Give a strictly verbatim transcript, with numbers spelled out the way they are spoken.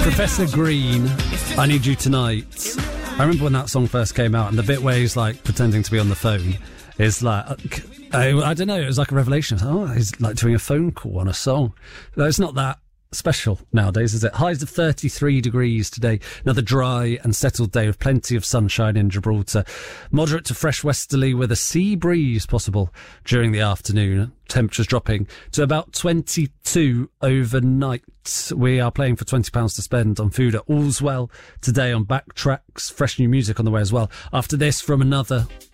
Professor Green, I Need You Tonight. I remember when that song first came out, and the bit where he's like pretending to be on the phone is like, I, I don't know, it was like a revelation. Oh, he's like doing a phone call on a song. No, it's not that special nowadays, is it? Highs of thirty-three degrees today. Another dry and settled day with plenty of sunshine in Gibraltar. Moderate to fresh westerly with a sea breeze possible during the afternoon. Temperatures dropping to about twenty-two overnight. We are playing for twenty pounds to spend on food at All's Well today on Backtracks. Fresh new music on the way as well. After this, from another